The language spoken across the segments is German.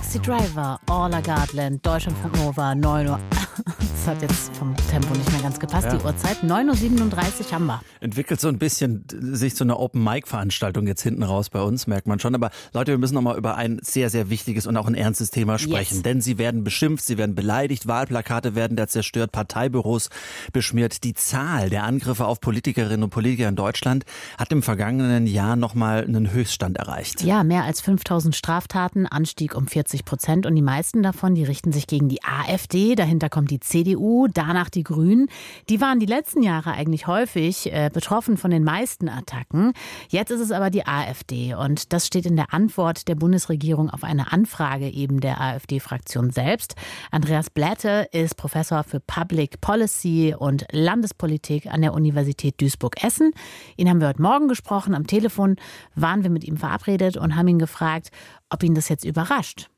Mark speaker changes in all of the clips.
Speaker 1: Taxi Driver, Orla Gardland, Deutschlandfunk Nova, 9 Uhr. Das hat jetzt vom Tempo nicht mehr ganz gepasst, die Uhrzeit. 9.37 Uhr haben wir.
Speaker 2: Entwickelt so ein bisschen sich so eine Open-Mic-Veranstaltung jetzt hinten raus bei uns, merkt man schon. Aber Leute, wir müssen noch mal über ein sehr, sehr wichtiges und auch ein ernstes Thema sprechen. Yes. Denn sie werden beschimpft, sie werden beleidigt, Wahlplakate werden da zerstört, Parteibüros beschmiert. Die Zahl der Angriffe auf Politikerinnen und Politiker in Deutschland hat im vergangenen Jahr noch mal einen Höchststand erreicht.
Speaker 1: Ja, mehr als 5.000 Straftaten, Anstieg um 40%. Und die meisten davon, die richten sich gegen die AfD. Dahinter kommt die CDU, danach die Grünen. Die waren die letzten Jahre eigentlich häufig betroffen von den meisten Attacken. Jetzt ist es aber die AfD. Und das steht in der Antwort der Bundesregierung auf eine Anfrage eben der AfD-Fraktion selbst. Andreas Blätte ist Professor für Public Policy und Landespolitik an der Universität Duisburg-Essen. Ihn haben wir heute Morgen gesprochen. Am Telefon waren wir mit ihm verabredet und haben ihn gefragt, ob ihn das jetzt überrascht.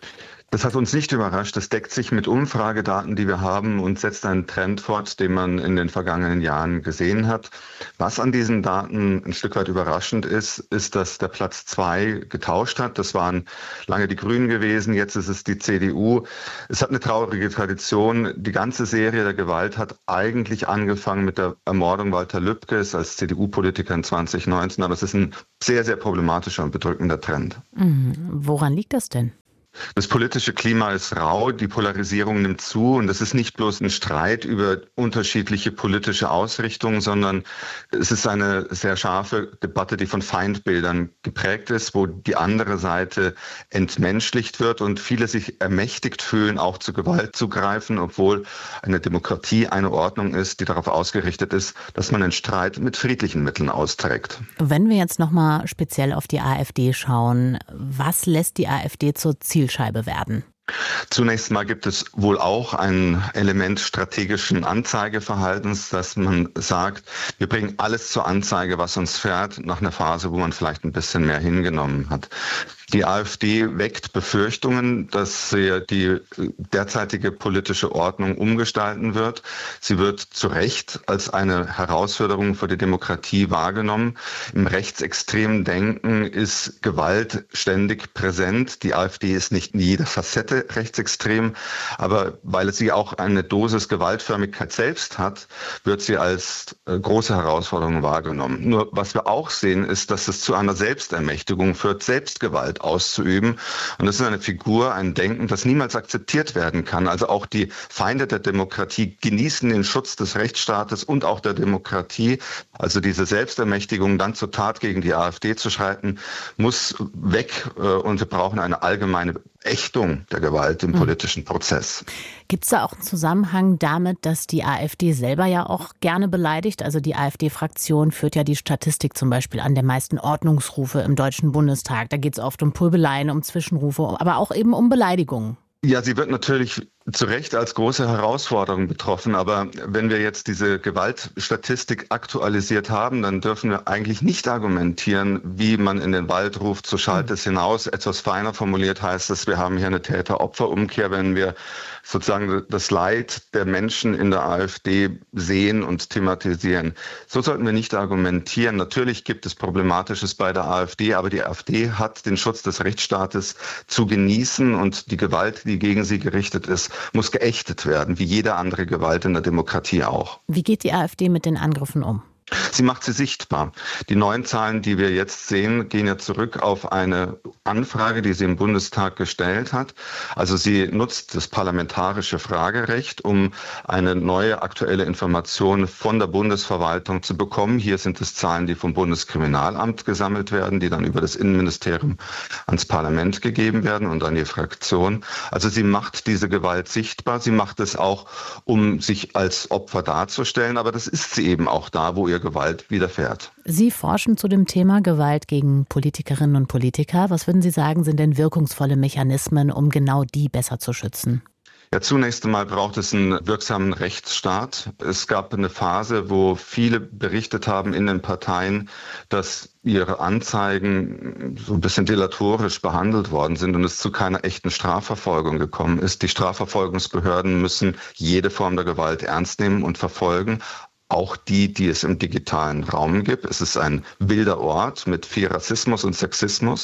Speaker 3: Das hat uns nicht überrascht. Das deckt sich mit Umfragedaten, die wir haben und setzt einen Trend fort, den man in den vergangenen Jahren gesehen hat. Was an diesen Daten ein Stück weit überraschend ist, ist, dass der Platz 2 getauscht hat. Das waren lange die Grünen gewesen, jetzt ist es die CDU. Es hat eine traurige Tradition. Die ganze Serie der Gewalt hat eigentlich angefangen mit der Ermordung Walter Lübkes als CDU-Politiker in 2019. Aber es ist ein sehr, sehr problematischer und bedrückender Trend.
Speaker 1: Woran liegt das denn?
Speaker 3: Das politische Klima ist rau, die Polarisierung nimmt zu und es ist nicht bloß ein Streit über unterschiedliche politische Ausrichtungen, sondern es ist eine sehr scharfe Debatte, die von Feindbildern geprägt ist, wo die andere Seite entmenschlicht wird und viele sich ermächtigt fühlen, auch zu Gewalt zu greifen, obwohl eine Demokratie eine Ordnung ist, die darauf ausgerichtet ist, dass man einen Streit mit friedlichen Mitteln austrägt.
Speaker 1: Wenn wir jetzt nochmal speziell auf die AfD schauen, was lässt die AfD zur Zielscheibe werden?
Speaker 3: Zunächst mal gibt es wohl auch ein Element strategischen Anzeigeverhaltens, dass man sagt, wir bringen alles zur Anzeige, was uns fährt, nach einer Phase, wo man vielleicht ein bisschen mehr hingenommen hat. Die AfD weckt Befürchtungen, dass sie die derzeitige politische Ordnung umgestalten wird. Sie wird zu Recht als eine Herausforderung für die Demokratie wahrgenommen. Im rechtsextremen Denken ist Gewalt ständig präsent. Die AfD ist nicht in jeder Facette rechtsextrem, aber weil sie auch eine Dosis Gewaltförmigkeit selbst hat, wird sie als große Herausforderung wahrgenommen. Nur was wir auch sehen, ist, dass es zu einer Selbstermächtigung führt, Selbstgewalt auszuüben. Und das ist eine Figur, ein Denken, das niemals akzeptiert werden kann. Also auch die Feinde der Demokratie genießen den Schutz des Rechtsstaates und auch der Demokratie. Also diese Selbstermächtigung, dann zur Tat gegen die AfD zu schreiten, muss weg. Und wir brauchen eine allgemeine Ächtung der Gewalt im politischen Prozess.
Speaker 1: Gibt es da auch einen Zusammenhang damit, dass die AfD selber ja auch gerne beleidigt? Also die AfD-Fraktion führt ja die Statistik zum Beispiel an der meisten Ordnungsrufe im Deutschen Bundestag. Da geht es oft um Pöbeleien, um Zwischenrufe, aber auch eben um Beleidigungen.
Speaker 3: Ja, sie wird natürlich zu Recht als große Herausforderung betroffen. Aber wenn wir jetzt diese Gewaltstatistik aktualisiert haben, dann dürfen wir eigentlich nicht argumentieren, wie man in den Wald ruft, so schallt es hinaus. Etwas feiner formuliert heißt es, wir haben hier eine Täter-Opfer-Umkehr, wenn wir sozusagen das Leid der Menschen in der AfD sehen und thematisieren. So sollten wir nicht argumentieren. Natürlich gibt es Problematisches bei der AfD, aber die AfD hat den Schutz des Rechtsstaates zu genießen und die Gewalt, die gegen sie gerichtet ist, muss geächtet werden, wie jede andere Gewalt in der Demokratie auch.
Speaker 1: Wie geht die AfD mit den Angriffen um?
Speaker 3: Sie macht sie sichtbar. Die neuen Zahlen, die wir jetzt sehen, gehen ja zurück auf eine Anfrage, die sie im Bundestag gestellt hat. Also sie nutzt das parlamentarische Fragerecht, um eine neue aktuelle Information von der Bundesverwaltung zu bekommen. Hier sind es Zahlen, die vom Bundeskriminalamt gesammelt werden, die dann über das Innenministerium ans Parlament gegeben werden und an die Fraktion. Also sie macht diese Gewalt sichtbar. Sie macht es auch, um sich als Opfer darzustellen. Aber das ist sie eben auch da, wo ihr Gewalt widerfährt.
Speaker 1: Sie forschen zu dem Thema Gewalt gegen Politikerinnen und Politiker. Was würden Sie sagen, sind denn wirkungsvolle Mechanismen, um genau die besser zu schützen?
Speaker 3: Ja, zunächst einmal braucht es einen wirksamen Rechtsstaat. Es gab eine Phase, wo viele berichtet haben in den Parteien, dass ihre Anzeigen so ein bisschen delatorisch behandelt worden sind und es zu keiner echten Strafverfolgung gekommen ist. Die Strafverfolgungsbehörden müssen jede Form der Gewalt ernst nehmen und verfolgen. Auch die es im digitalen Raum gibt. Es ist ein wilder Ort mit viel Rassismus und Sexismus.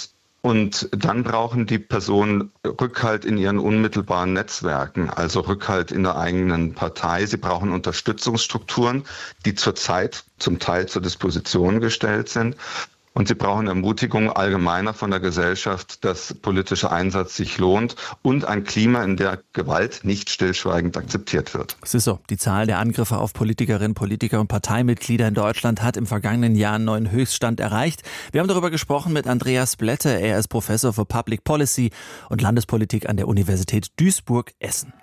Speaker 3: Und dann brauchen die Personen Rückhalt in ihren unmittelbaren Netzwerken, also Rückhalt in der eigenen Partei. Sie brauchen Unterstützungsstrukturen, die zurzeit zum Teil zur Disposition gestellt sind. Und sie brauchen Ermutigung allgemeiner von der Gesellschaft, dass politischer Einsatz sich lohnt und ein Klima, in der Gewalt nicht stillschweigend akzeptiert wird.
Speaker 2: Es ist so, die Zahl der Angriffe auf Politikerinnen, Politiker und Parteimitglieder in Deutschland hat im vergangenen Jahr einen neuen Höchststand erreicht. Wir haben darüber gesprochen mit Andreas Blätte. Er ist Professor für Public Policy und Landespolitik an der Universität Duisburg-Essen.